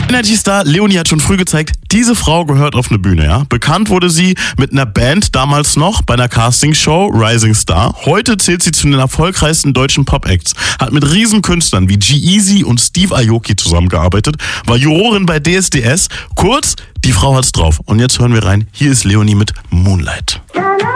Energy Star Leonie hat schon früh gezeigt, diese Frau gehört auf eine Bühne, ja. Bekannt wurde sie mit einer Band damals noch bei einer Castingshow, Rising Star. Heute zählt sie zu den erfolgreichsten deutschen Pop-Acts. Hat mit Riesenkünstlern wie G-Eazy und Steve Aoki zusammengearbeitet, war Jurorin bei DSDS. Kurz, die Frau hat's drauf. Und jetzt hören wir rein. Hier ist Leonie mit Moonlight.